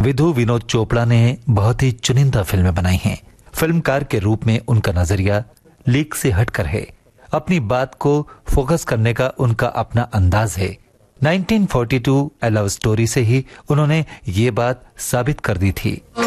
विधु विनोद चोपड़ा ने बहुत ही चुनिंदा फिल्में बनाई हैं। फिल्मकार के रूप में उनका नजरिया लीक से हटकर है। अपनी बात को फोकस करने का उनका अपना अंदाज है। 1942 ए लव स्टोरी से ही उन्होंने ये बात साबित कर दी थी।